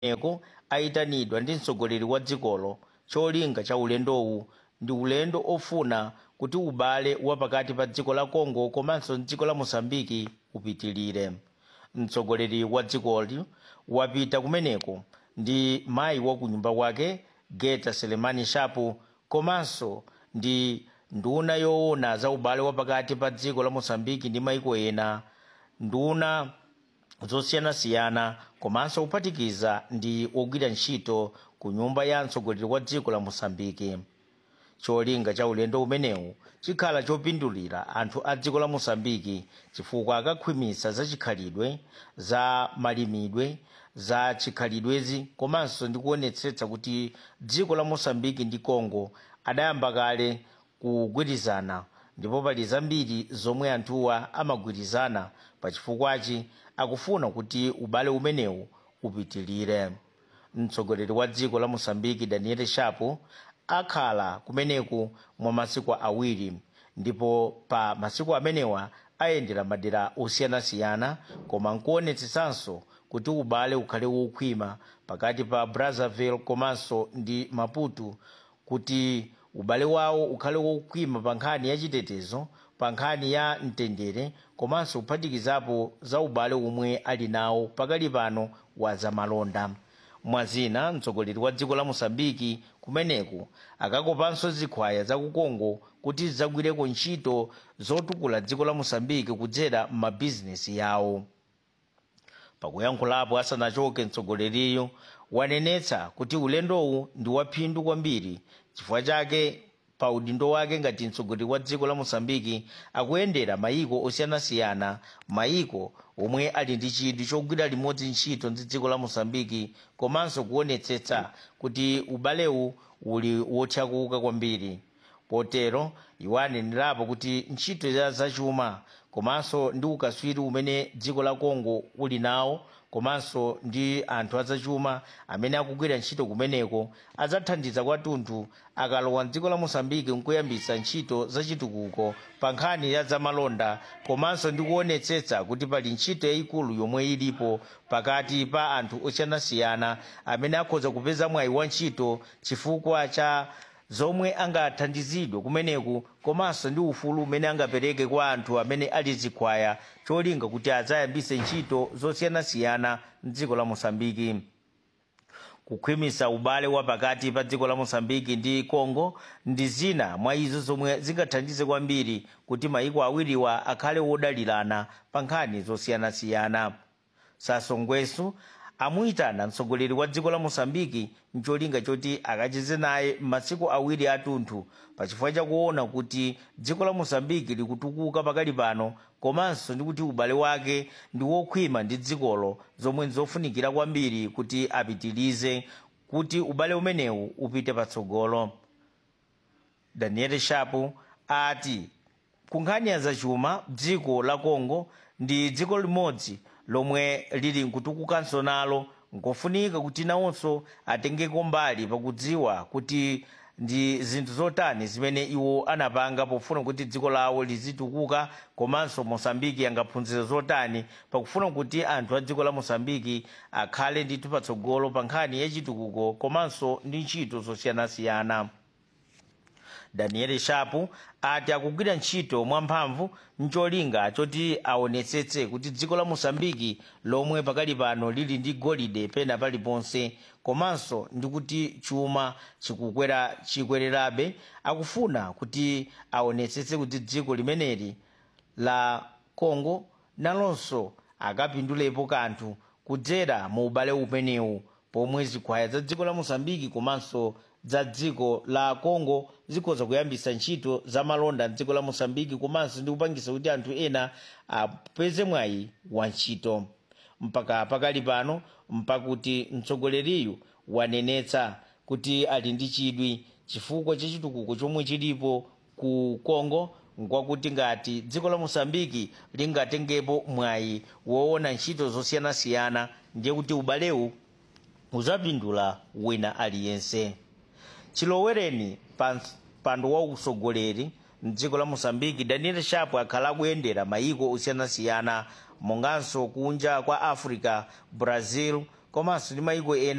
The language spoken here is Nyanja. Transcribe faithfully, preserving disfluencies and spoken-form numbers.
eko ayitanidwa ndi mtsogoleri wa dzikolo. Cholinga cha ulendowu ndi ulendo ofuna kuti ubale wa pakati pa dziko la Congo komanso dziko la Mozambiki upitilire. Mtsogoleri wa dzikoli wapita kumeneko ndi mayi wa kunyumba kwake Geta Selemani Shapu komanso ndi nduna yoona za ubale wa pakati pa dziko la Mozambiki ndi mayiko ena, nduna zosiyanasiyana komanso kuphatikiza ndi ogwira ntchito ku nyumba ya mtsogoleri wa dziko la Mozambiki. Cholinga cha ulendo umenewu chikhala chopindulira anthu a dziko la Mozambiki chifukwa akakhwimisa za chikhalidwe, za malimidwe, za chikhalidwezi komanso ndi kuonetsetsa kuti dziko la Mozambiki ndi Congo adayamba kale kugwirizana, ndipo pali zambiri zomwe anthuwa amagwirizana. Pachifukwachi akufuna kuti ubale umenewu upitilire. Mtsogoleri wa dziko la Mozambiki Daniel Shapo akhala kumeneku mwa masiku awiri, ndipo pa masiku amenewa ayendera madera osiyanasiyana koma nkuonetsetsanso kuti ubale ukhale wokhwima pakati pa Brazzaville komanso ndi Maputo, kuti ubale wawo ukhale wokhwima pa nkhani ya chitetezo, pa nkhani ya mtendere komanso kuphatikizapo za ubale umwe ali nawo pakali pano wa zamalonda. Mwazina mtsogoleri wa dziko la Mozambiki kumeneku akakopanso zikhwaya za ku Congo kuti zagwireko ntchito zotukula dziko la Mozambiki kudzera m'mabizinesi yawo. Pakuyankhulapo asanachoke, mtsogoleriyo wanenetsa kuti ulendowu ndi waphindu kwambiri. Chifukwa chake pa udindo wake ngati mtsogoleri wa dziko la Mozambiki akuyendera mayiko osiyanasiyana, mayiko omwe ali ndi chidwi chogwira limodzi ntchito ndi dziko la Mozambiki komanso kuonetsetsa kuti ubalewu uli wotchakuka kwambiri. Potero iwo anenerapo kuti ntchito ya zachuma komanso ndi ukaswiri umene dziko la Congo uli nawo komanso ndi anthu azachuma amene akugwira ntchito kumeneko adzathandiza kwathunthu akalowa mdziko la Mozambiki nkuyambitsa ntchito zachitukuko pa nkhani ya zamalonda komanso ndi kuonetsetsa kuti pali ntchito yayikulu yomwe ilipo pakati pa anthu osiyanasiyana amene akhoza kupeza mwayi wa ntchito chifukwa cha zomwe angathandizidwe kumeneku komanso ndi ufulu umene angapereke kwa anthu amene ali zikhwaya, cholinga kuti adzayambise ntchito zosiyanasiyana mdziko la Mozambiki. Kukhwimisa ubale wa pakati pa dziko la Mozambiki ndi Congo ndi zina mwa izo zomwe zingathandize kwambiri kuti mayiko awiriwa akhale wodalirana pa nkhani zosiyanasiyana. Sasongwesu amuyitana mtsogoleri wa dziko la Mozambiki ncholinga choti akachize naye masiku awiri athunthu pachifukwa chakuona kuti dziko la Mozambiki likutukuka pakali pano komanso ndi kuti ubale wake ndi wokhwima ndi dzikolo, zomwe nzofunikira kwambiri kuti apitilize kuti ubale umenewu upite patsogolo. Daniel Shapo ati kunkhani ya zachuma dziko la Congo ndi dziko limodzi lomwe lili nkutukukanso nalo, nkofunika kuti nawonso atengeko mbali pakudziwa kuti ndi zinthu zotani zimene iwo anapanga pofuna kuti dziko lawo lizitukuka komanso Mozambiki angaphunzire zotani pakufuna kuti anthu a dziko la Mozambiki akhale ndithu patsogolo pa nkhani yachitukuko komanso ndi ntchito zosiyanasiyana. Daniel Shapo ati akugwira ntchito mwamphamvu ncholinga choti aonetsetse kuti dziko la Mozambiki lomwe pakali pano lili ndi golide pena paliponse komanso ndi kuti chuma chikukwera chikwererabe, akufuna kuti aonetsetse kuti dziko limeneli la Congo nalonso akapindulepo kanthu kudzera mu ubale umenewu, pomwe zikhwaya za dziko la Mozambiki komanso za dziko la Congo zikhoza kuyambisa ntchito za malonda mdziko la Mozambiki komanso ndi kupangisa kuti anthu ena apeze mwayi wa ntchito. Mpaka pakali pano mpakuti mtsogoleriyu wanenetsa kuti ali ndi chidwi chifukwa cha chitukuko chomwe chilipo ku Congo, nkwakuti ngati dziko la Mozambiki lingatengepo mwayi woona ntchito zosiyanasiyana ndiye kuti ubalewu uzapindula wina aliyense. Chilowereni pando wa usogoleri mdziko la Mozambiki Daniel Shapo akhala akuyendera mayiko osiyanasiyana monganso kunja kwa Africa, Brazil komanso ndi mayiko ena